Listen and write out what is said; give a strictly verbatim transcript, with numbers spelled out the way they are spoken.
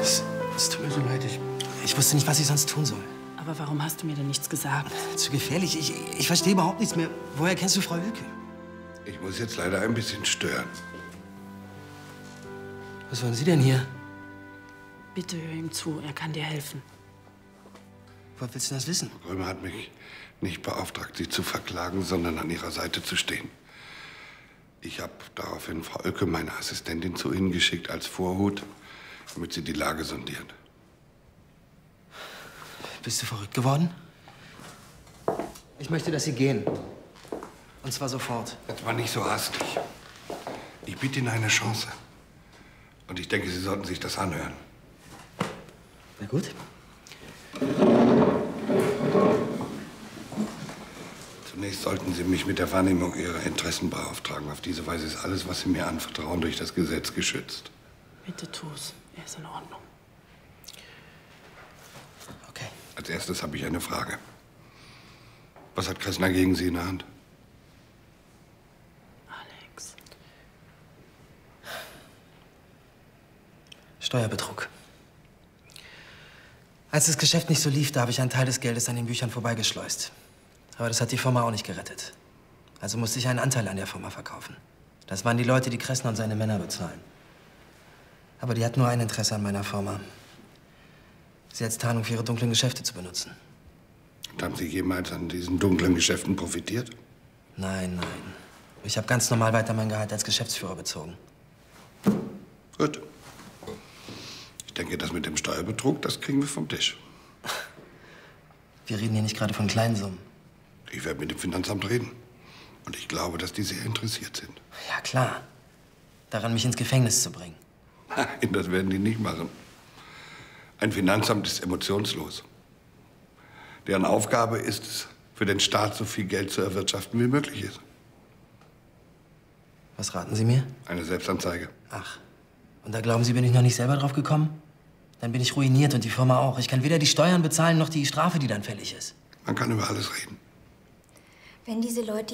Es, es tut mir so leid. Ich, ich wusste nicht, was ich sonst tun soll. Aber warum hast du mir denn nichts gesagt? Zu gefährlich. Ich, ich verstehe überhaupt nichts mehr. Woher kennst du Frau Hülke? Ich muss jetzt leider ein bisschen stören. Was wollen Sie denn hier? Bitte hör ihm zu, er kann dir helfen. Woher willst du das wissen? Frau Römer hat mich nicht beauftragt, Sie zu verklagen, sondern an Ihrer Seite zu stehen. Ich habe daraufhin Frau Oelke, meine Assistentin, zu Ihnen geschickt als Vorhut, damit sie die Lage sondiert. Bist du verrückt geworden? Ich möchte, dass Sie gehen. Und zwar sofort. Jetzt mal nicht so hastig. Ich biete Ihnen eine Chance. Und ich denke, Sie sollten sich das anhören. Na gut. Zunächst sollten Sie mich mit der Wahrnehmung Ihrer Interessen beauftragen. Auf diese Weise ist alles, was Sie mir anvertrauen, durch das Gesetz geschützt. Bitte tu's, er ist in Ordnung. Okay. Als erstes habe ich eine Frage. Was hat Kressner gegen Sie in der Hand? Alex. Steuerbetrug. Als das Geschäft nicht so lief, da habe ich einen Teil des Geldes an den Büchern vorbeigeschleust. Aber das hat die Firma auch nicht gerettet. Also musste ich einen Anteil an der Firma verkaufen. Das waren die Leute, die Kressner und seine Männer bezahlen. Aber die hatten nur ein Interesse an meiner Firma. Sie als Tarnung für ihre dunklen Geschäfte zu benutzen. Und haben Sie jemals an diesen dunklen Geschäften profitiert? Nein, nein. Ich habe ganz normal weiter mein Gehalt als Geschäftsführer bezogen. Gut. Ich denke, das mit dem Steuerbetrug, das kriegen wir vom Tisch. Wir reden hier nicht gerade von kleinen Summen. Ich werde mit dem Finanzamt reden. Und ich glaube, dass die sehr interessiert sind. Ja, klar. Daran, mich ins Gefängnis zu bringen. Nein, das werden die nicht machen. Ein Finanzamt ist emotionslos. Deren Aufgabe ist es, für den Staat so viel Geld zu erwirtschaften, wie möglich ist. Was raten Sie mir? Eine Selbstanzeige. Ach, und da glauben Sie, bin ich noch nicht selber drauf gekommen? Dann bin ich ruiniert und die Firma auch. Ich kann weder die Steuern bezahlen, noch die Strafe, die dann fällig ist. Man kann über alles reden. Wenn diese Leute